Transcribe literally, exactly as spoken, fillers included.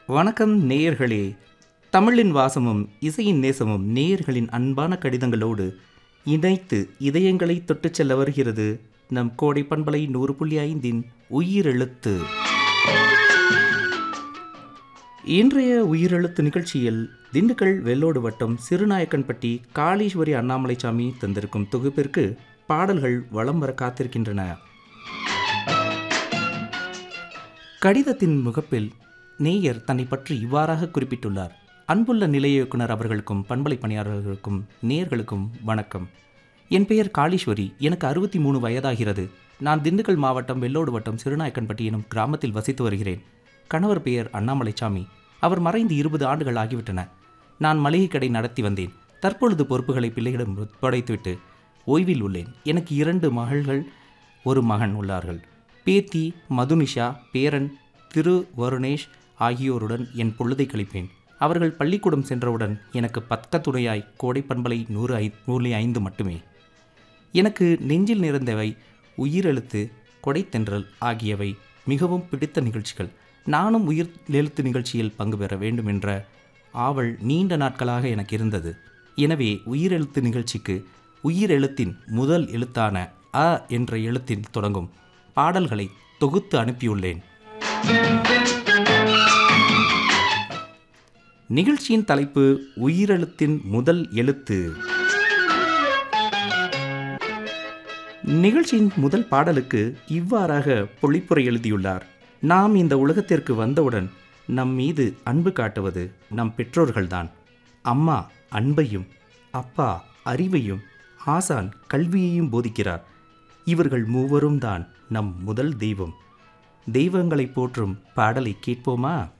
வணக்கம் நேயர்களே. தமிழின் வாசமும் இசையின் நேசமும் நேயர்களின் அன்பான கடிதங்களோடு இணைத்து இதயங்களை தொட்டுச் செல்ல வருகிறது நம் கோடை பண்பலை நூறு புள்ளி ஐந்தின் உயிரெழுத்து. இன்றைய உயிரெழுத்து நிகழ்ச்சியில் திண்டுக்கல் வெள்ளோடு வட்டம் சிறுநாயக்கன்பட்டி காளீஸ்வரி அண்ணாமலைசாமி தந்திருக்கும் தொகுப்பிற்கு பாடல்கள் வலம் வர காத்திருக்கின்றன. கடிதத்தின் முகப்பில் நேயர் தன்னை பற்றி இவ்வாறாக குறிப்பிட்டுள்ளார். அன்புள்ள நிலைய இயக்குனர் அவர்களுக்கும் பண்பலை பணியாளர்களுக்கும் நேயர்களுக்கும் வணக்கம். என் பெயர் காளீஸ்வரி. எனக்கு அறுபத்தி மூணு வயதாகிறது. நான் திண்டுக்கல் மாவட்டம் வெள்ளோடு வட்டம் சிறுநாயக்கன்பட்டி எனும் கிராமத்தில் வசித்து வருகிறேன். கணவர் பெயர் அண்ணாமலைசாமி. அவர் மறைந்து இருபது ஆண்டுகள் ஆகிவிட்டன. நான் மளிகை கடை நடத்தி வந்தேன். தற்பொழுது பொறுப்புகளை பிள்ளையிடம் ஒப்படைத்துவிட்டு ஓய்வில் உள்ளேன். எனக்கு இரண்டு மகள்கள், ஒரு மகன் உள்ளார்கள். பேத்தி மதுனிஷா, பேரன் திரு வருணேஷ் ஆகியோருடன் என் பொழுதை கழிப்பேன். அவர்கள் பள்ளிக்கூடம் சென்றவுடன் எனக்கு பக்க துணையாய் கோடை பண்பலை நூறு ஐ நூறு ஐந்து மட்டுமே. எனக்கு நெஞ்சில் நிறைந்தவை உயிரெழுத்து, கொடைத்தென்றல் ஆகியவை மிகவும் பிடித்த நிகழ்ச்சிகள். நானும் உயிர் எழுத்து நிகழ்ச்சியில் பங்கு பெற வேண்டும் என்ற ஆவல் நீண்ட நாட்களாக எனக்கு இருந்தது. எனவே உயிரெழுத்து நிகழ்ச்சிக்கு உயிரெழுத்தின் முதல் எழுத்தான அ என்ற எழுத்தில் தொடங்கும் பாடல்களை தொகுத்து அனுப்பியுள்ளேன். நிகழ்ச்சியின் தலைப்பு உயிரெழுத்தின் முதல் எழுத்து. நிகழ்ச்சியின் முதல் பாடலுக்கு இவ்வாறாக பொழிப்புரை எழுதியுள்ளார். நாம் இந்த உலகத்திற்கு வந்தவுடன் நம் மீது அன்பு காட்டுவது நம் பெற்றோர்கள்தான். அம்மா அன்பையும், அப்பா அறிவையும், ஆசான் கல்வியையும் போதிக்கிறார். இவர்கள் மூவரும் தான் நம் முதல் தெய்வம். தெய்வங்களை போற்றும் பாடலை கேட்போமா?